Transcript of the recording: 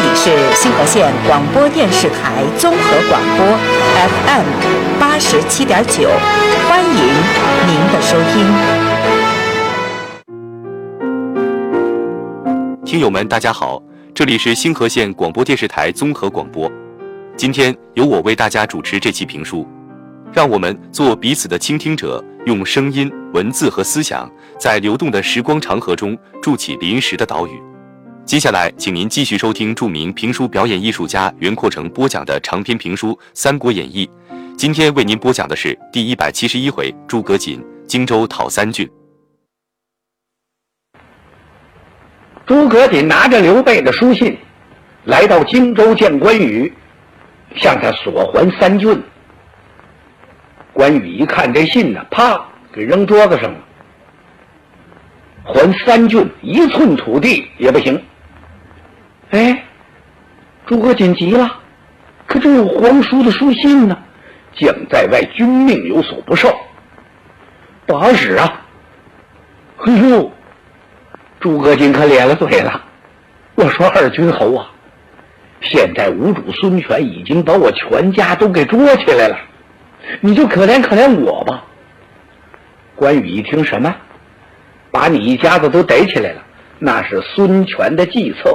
里是新河县广播电视台综合广播 FM 87.9，欢迎您的收听。 听友们，大家好，这里是新河县广播电视台综合广播。今天由我为大家主持这期评书，让我们做彼此的倾听者，用声音、文字和思想，在流动的时光长河中筑起临时的岛屿。接下来，请您继续收听著名评书表演艺术家袁阔成播讲的长篇评书《三国演义》。今天为您播讲的是第171回诸葛瑾荆州讨三郡。 诸葛瑾拿着刘备的书信，来到荆州见关羽，向他索还三郡。关羽一看这信呢，啪给扔桌子上了。还三郡一寸土地也不行。哎，诸葛瑾急了，可这有皇叔的书信呢，将在外，君命有所不受，不好使啊。哎呦，诸葛瑾可咧了嘴了，我说二军侯啊，现在吴主孙权已经把我全家都给捉起来了，你就可怜可怜我吧。关羽一听，什么？把你一家子都逮起来了？那是孙权的计策。